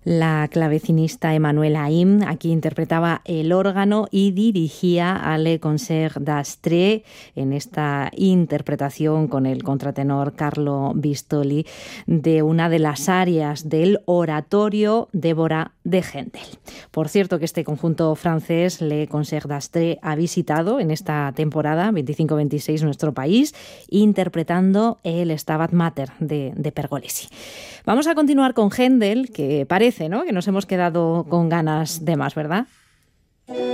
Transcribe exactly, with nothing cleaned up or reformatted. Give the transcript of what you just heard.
La clavecinista Emmanuelle Haïm aquí interpretaba el órgano y dirigía a Le Concert d'Astre en esta interpretación con el contratenor Carlo Bistoli de una de las arias del oratorio Débora de Händel. Por cierto que este conjunto francés, Le Concert d'Astre, ha visitado en esta temporada veinticinco veintiséis nuestro país interpretando el Stabat Mater de, de Pergolesi. Vamos a continuar con Händel, que parece, ¿no?, que nos hemos quedado con ganas de más, ¿verdad?